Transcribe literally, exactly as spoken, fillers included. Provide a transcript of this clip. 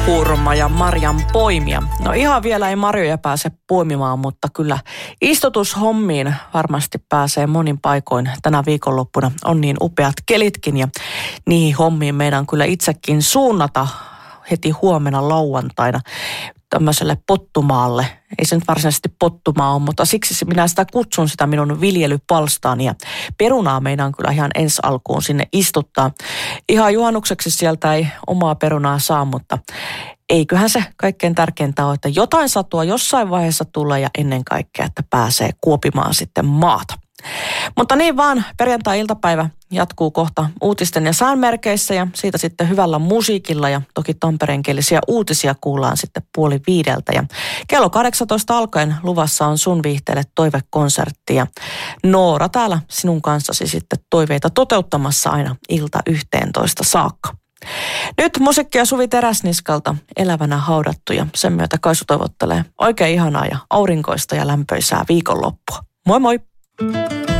hurma ja marjan poimija. No ihan vielä ei marjoja pääse poimimaan, mutta kyllä istutushommiin varmasti pääsee monin paikoin tänä viikonloppuna. On niin upeat kelitkin ja niihin hommiin meidän kyllä itsekin suunnata heti huomenna lauantaina tämmöiselle pottumaalle. Ei se nyt varsinaisesti pottumaa ole, mutta siksi minä sitä kutsun sitä minun viljelypalstaani. Ja perunaa meidän kyllä ihan ensi alkuun sinne istuttaa. Ihan juhannukseksi sieltä ei omaa perunaa saa, mutta eiköhän se kaikkein tärkeintä ole, että jotain satua jossain vaiheessa tulee ja ennen kaikkea, että pääsee kuopimaan sitten maata. Mutta niin vaan, perjantai-iltapäivä jatkuu kohta uutisten ja säänmerkeissä ja siitä sitten hyvällä musiikilla ja toki tampereenkielisiä uutisia kuullaan sitten puoli viideltä. Ja kello kahdeksantoista alkaen luvassa on sun viihteelle toivekonsertti ja Noora täällä sinun kanssasi sitten toiveita toteuttamassa aina ilta yhteentoista saakka. Nyt musiikkia Suvi Teräsniskalta Elävänä haudattu ja sen myötä Kaisu toivottelee oikein ihanaa ja aurinkoista ja lämpöisää viikonloppua. Moi moi!